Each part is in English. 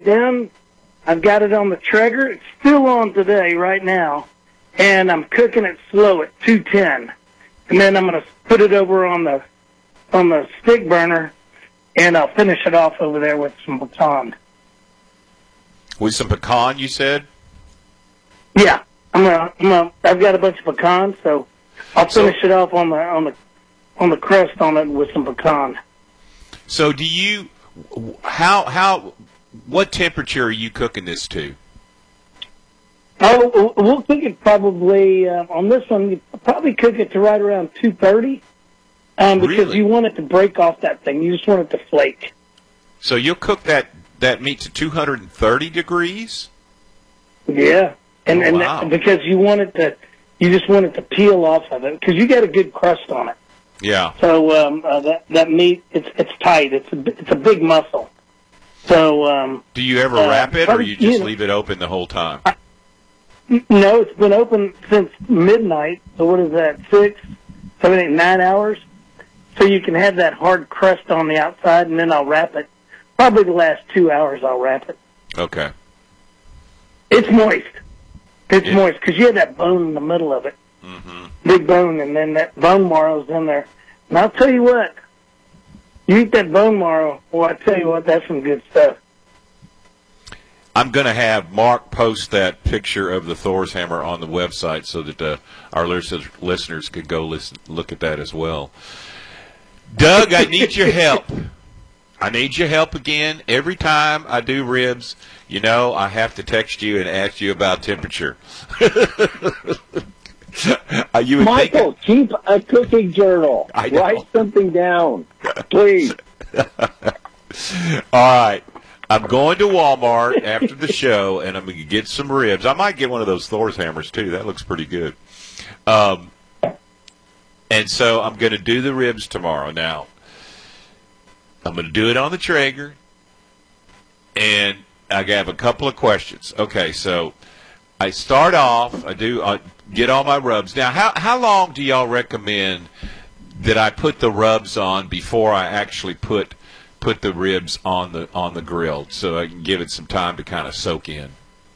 down. I've got it on the Traeger. It's still on today, right now. And I'm cooking it slow at 210. And then I'm going to put it over on the stick burner, and I'll finish it off over there with some pecan. With some pecan, you said? Yeah. I've got a bunch of pecans, so I'll finish it off on the crust on it with some pecan. So do you what temperature are you cooking this to? Oh, we'll cook it probably on this one. You probably cook it to right around 230, because Really? you want it to break off that thing. You just want it to flake. So you'll cook that meat to 230 degrees? Yeah, and wow. because you just want it to peel off of it, because you got a good crust on it. Yeah. So that meat, it's tight. It's a big muscle. So do you ever wrap it, or you just leave it open the whole time? No, it's been open since midnight. So what is that? 6, 7, 8, 9 hours. So you can have that hard crust on the outside, and then I'll wrap it. Probably the last 2 hours I'll wrap it. Okay. It's moist. It's moist because you have that bone in the middle of it. Mm-hmm. Big bone, and then that bone marrow's in there. And I'll tell you what, you eat that bone marrow, well, I tell you what, that's some good stuff. I'm going to have Mark post that picture of the Thor's hammer on the website so that our listeners can go look at that as well. Doug, I need your help. I need your help again. Every time I do ribs, I have to text you and ask you about temperature. Michael, keep a cooking journal. Write something down, please. All right. I'm going to Walmart after the show, and I'm going to get some ribs. I might get one of those Thor's hammers, too. That looks pretty good. And so I'm going to do the ribs tomorrow. Now, I'm going to do it on the Traeger, and I have a couple of questions. Okay, so I start off, I get all my rubs. Now, how long do y'all recommend that I put the rubs on before I actually put the ribs on the grill so I can give it some time to kind of soak in?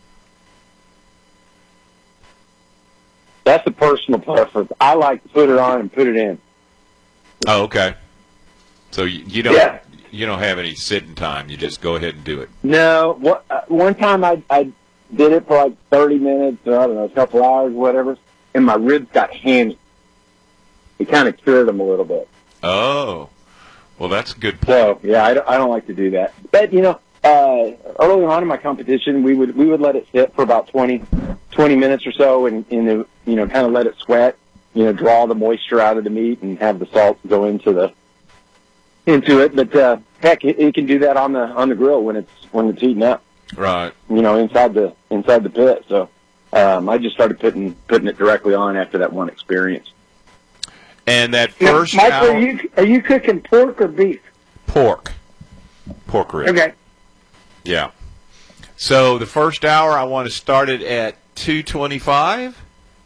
That's a personal preference. I like to put it on and put it in. Oh, okay. So you don't you don't have any sitting time. You just go ahead and do it. No. One time I did it for like 30 minutes or, I don't know, a couple hours, whatever, and my ribs got hammy. It kind of cured them a little bit. Oh. Well, that's a good point. So, yeah, I don't like to do that. But, early on in my competition, we would let it sit for about 20 minutes or so and kind of let it sweat, draw the moisture out of the meat and have the salt go into it. But, heck, it can do that on the grill when it's heating up. Right. Inside the pit. So, I just started putting it directly on after that one experience. And that first Michael, hour, are you cooking pork or beef? pork rib. Okay. Yeah. So the first hour, I want to start it at 225.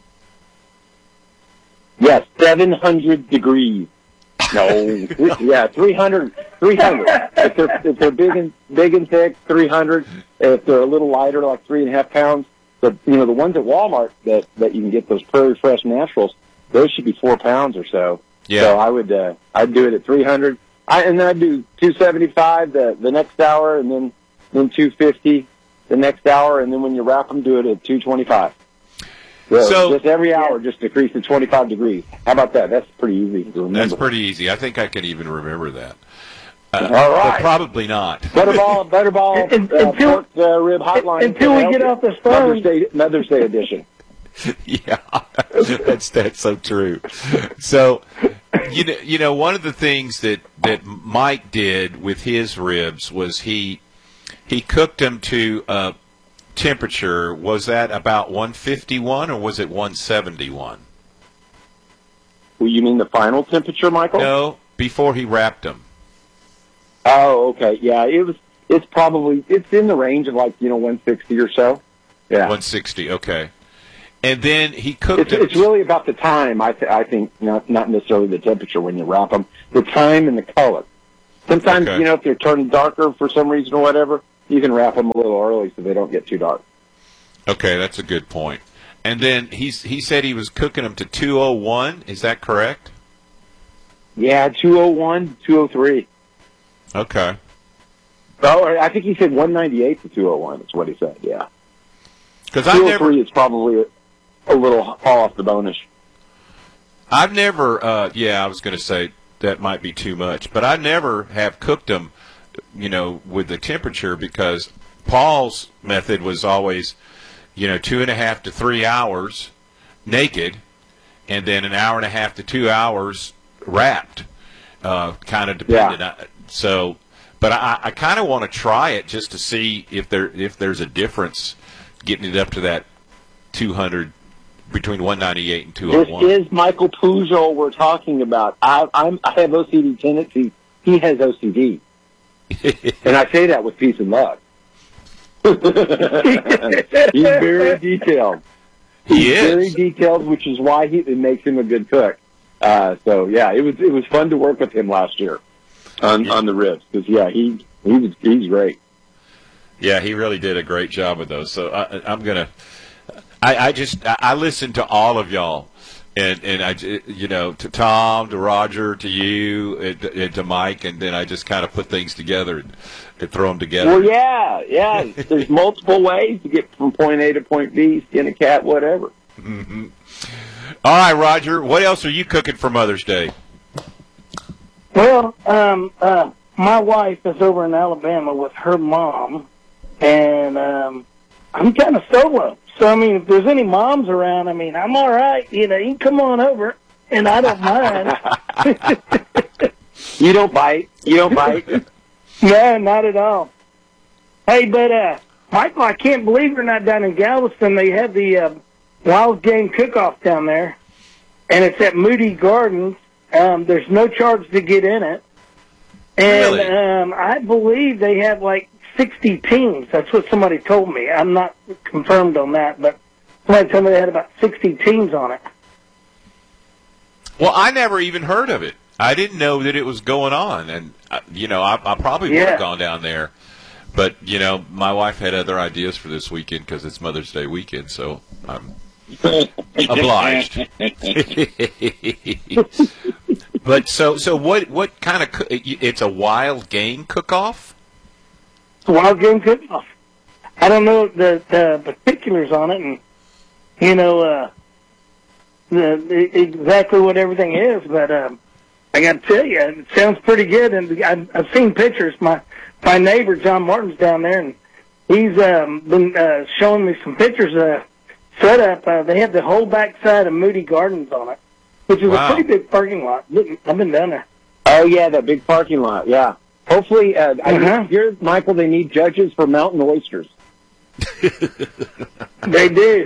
Yes, 700 degrees. No, yeah, 300. If they're big and thick, 300. If they're a little lighter, like 3.5 pounds, the ones at Walmart that you can get, those Prairie Fresh Naturals, those should be 4 pounds or so. Yeah. So I'd do it at 300. And then I'd do 275 the next hour, and then 250 the next hour, and then when you wrap them, do it at 225. So just every hour, just decrease to 25 degrees. How about that? That's pretty easy to remember. That's pretty easy. I think I can even remember that. All right. But probably not. Butterball, pork rib hotline. Until we get off this phone. Mother's Day edition. Yeah, that's so true. So, one of the things that Mike did with his ribs was he cooked them to temperature. Was that about 151 or was it 171? Well, you mean the final temperature, Michael? No, before he wrapped them. Oh, okay. Yeah, it's in the range of 160 or so. Yeah, 160. Okay. And then he cooked them. It's really about the time, I think, not necessarily the temperature when you wrap them. The time and the color. Sometimes, okay, if they're turning darker for some reason or whatever, you can wrap them a little early so they don't get too dark. Okay, that's a good point. And then he said he was cooking them to 201. Is that correct? Yeah, 201, 203. Okay. Oh, I think he said 198 to 201 is what he said, yeah. Because 203 is probably a little off the bonish. I've never, I was going to say that might be too much, but I never have cooked them, with the temperature, because Paul's method was always, 2.5 to 3 hours naked, and then an hour and a half to 2 hours wrapped, kind of dependent. Yeah. So, but I kind of want to try it just to see if there's a difference getting it up to that 200, between 198 and 201. This is Michael Pujol we're talking about. I have OCD tendencies. He has OCD. And I say that with peace and love. He's very detailed. He is very detailed, which is why it makes him a good cook. So yeah, it was fun to work with him last year on the ribs, because he's great. Yeah, he really did a great job with those. So I listened to all of y'all, and I, to Tom, to Roger, to you, and to Mike, and then I just kind of put things together and throw them together. Well, yeah. There's multiple ways to get from point A to point B, skin a cat, whatever. Mm-hmm. All right, Roger, what else are you cooking for Mother's Day? Well, my wife is over in Alabama with her mom, and I'm kind of solo. So, I mean, if there's any moms around, I'm all right. You can come on over, and I don't mind. You don't bite. No, not at all. Hey, but, Michael, I can't believe you're not down in Galveston. They have the Wild Game Cook-Off down there, and it's at Moody Gardens. There's no charge to get in it. And Really? I believe they have, 60 teams. That's what somebody told me. I'm not confirmed on that, but somebody told me they had about 60 teams on it. Well, I never even heard of it. I didn't know that it was going on, and I probably would have gone down there, but my wife had other ideas for this weekend because it's Mother's Day weekend, so I'm obliged. But so what kind of it's a wild game cook-off? Wild Game Cook-Off. I don't know the particulars on it, and exactly what everything is, but I got to tell you, it sounds pretty good. And I've seen pictures. My neighbor John Martin's down there, and he's been showing me some pictures of set up. They have the whole backside of Moody Gardens on it, which is a pretty big parking lot. I've been down there. Oh yeah, that big parking lot. Yeah. Hopefully, I hear, Michael, they need judges for mountain oysters. They do.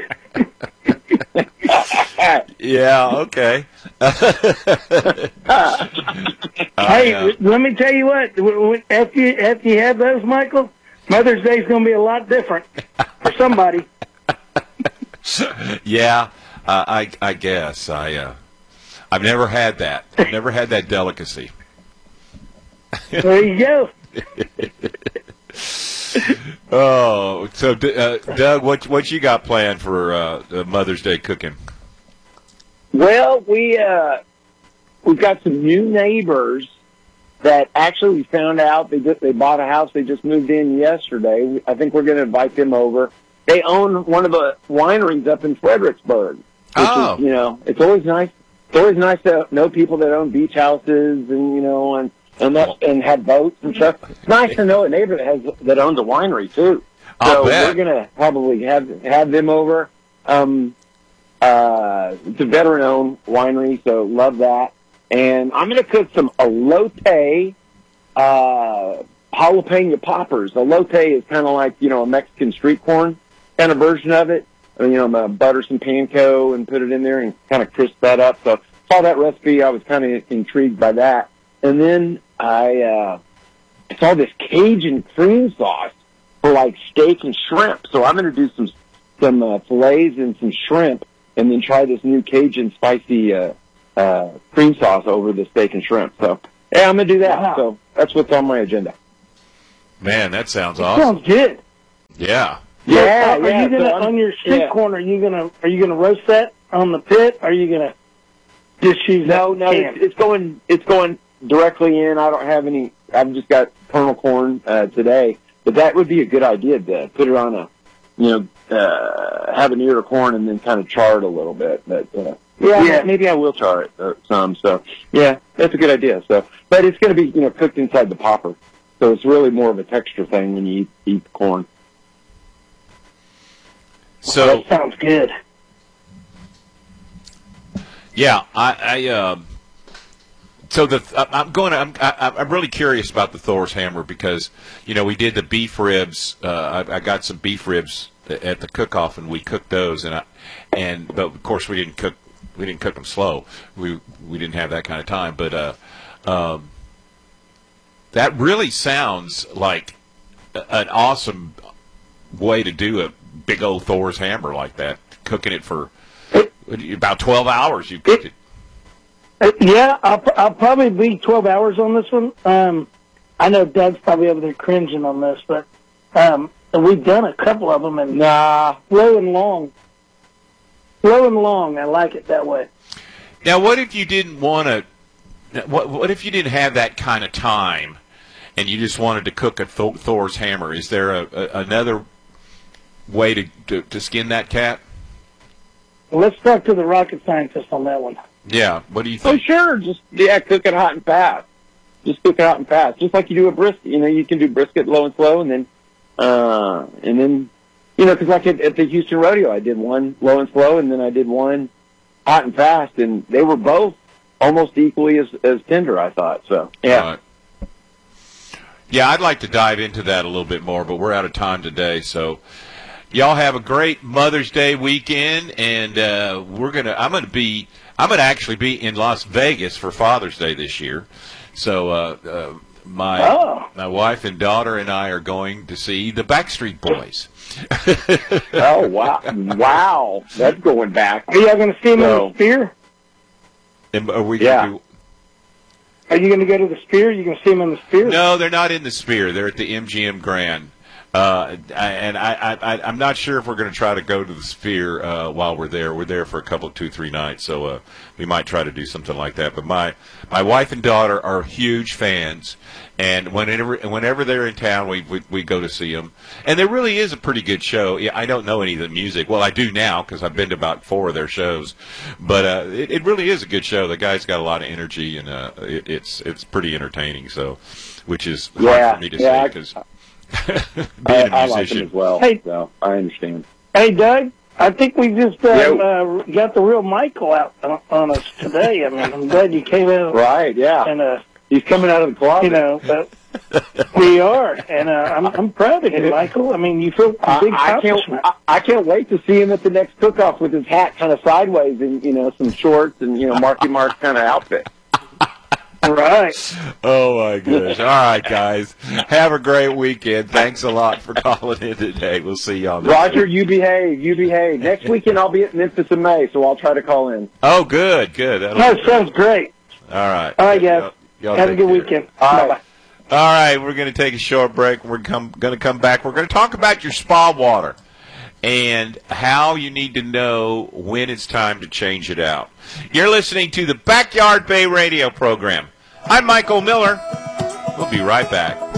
Yeah, okay. Hey, let me tell you what. After you have those, Michael, Mother's Day is going to be a lot different for somebody. Yeah, I guess I've never had that. I've never had that delicacy. There you go. Oh, so Doug, what you got planned for Mother's Day cooking? Well, we've got some new neighbors that actually we found out they bought a house. They just moved in yesterday. I think we're going to invite them over. They own one of the wineries up in Fredericksburg. Which is, it's always nice. It's always nice to know people that own beach houses and have boats and stuff. It's nice to know a neighbor that owns a winery too. So we're gonna probably have them over. It's a veteran-owned winery, so love that. And I'm gonna cook some elote jalapeno poppers. Elote is kind of like a Mexican street corn kind of version of it. I'm gonna butter some panko and put it in there and kind of crisp that up. So saw that recipe. I was kind of intrigued by that. And then I saw this Cajun cream sauce for steak and shrimp. So I'm going to do some fillets and some shrimp, and then try this new Cajun spicy cream sauce over the steak and shrimp. So yeah, I'm going to do that. Wow. So that's what's on my agenda. Man, that sounds It awesome. sounds good. Yeah. Yeah, Are you gonna on your stick corner? Are you gonna roast that on the pit? Or are you gonna just use No, that can? it's going directly in. I don't have any. I've just got kernel corn today, but that would be a good idea to put it on a, have an ear of corn and then kind of char it a little bit. But maybe I will char it some. So yeah, that's a good idea. So, but it's going to be cooked inside the popper, so it's really more of a texture thing when you eat the corn. So That sounds good. yeah, I'm really curious about the Thor's hammer because we did the beef ribs. I got some beef ribs at the cook-off and we cooked those but of course we didn't cook them slow. We didn't have that kind of time. But that really sounds like an awesome way to do a big old Thor's hammer like that. Cooking it for about 12 hours. You cooked it. Yeah, I'll probably be 12 hours on this one. I know Doug's probably over there cringing on this, but we've done a couple of them, and slow and long. Slow and long, I like it that way. Now, what if you didn't want to? What if you didn't have that kind of time, and you just wanted to cook a Thor's hammer? Is there another way to skin that cat? Well, let's talk to the rocket scientist on that one. Yeah, what do you Oh, think? sure. Just cook it hot and fast. Just cook it hot and fast, just like you do a brisket. You can do brisket low and slow, and then because like at the Houston Rodeo, I did one low and slow, and then I did one hot and fast, and they were both almost equally as tender, I thought. So yeah. Yeah, I'd like to dive into that a little bit more, but we're out of time today. So y'all have a great Mother's Day weekend, and I'm gonna actually be in Las Vegas for Father's Day this year. So my wife and daughter and I are going to see the Backstreet Boys. Oh wow, that's going back. Are y'all going to see him in the Sphere? And are we? Yeah. Are you going to go to the Sphere? Are you going to see him in the Sphere? No, they're not in the Sphere. They're at the MGM Grand. I'm not sure if we're going to try to go to the Sphere while we're there. We're there for 2-3 nights, so we might try to do something like that. But my wife and daughter are huge fans, and whenever they're in town, we go to see them. And there really is a pretty good show. Yeah, I don't know any of the music. Well, I do now because I've been to about 4 of their shows. But it really is a good show. The guy's got a lot of energy, and it's pretty entertaining. So, which is hard for me to say because. Being a musician. I like him as well. Hey. So I understand. Hey, Doug, I think we just got the real Michael out on us today. I mean, I'm glad you came out. Right, yeah. And he's coming out of the closet. We are, and I'm proud of you, Michael. I mean, you feel a big accomplishment. I can't wait to see him at the next cook-off with his hat kind of sideways and some shorts and Marky Mark kind of outfit. Right. Oh, my gosh. All right, guys. Have a great weekend. Thanks a lot for calling in today. We'll see y'all next Roger, week. you behave. Next weekend I'll be at Memphis in May, so I'll try to call in. Oh, good. That sounds great. All right. All right, guys. Y'all have a good weekend. Bye-bye. All right, we're going to take a short break. We're going to come back. We're going to talk about your spa water and how you need to know when it's time to change it out. You're listening to the Backyard Bay radio program. I'm Michael Miller. We'll be right back.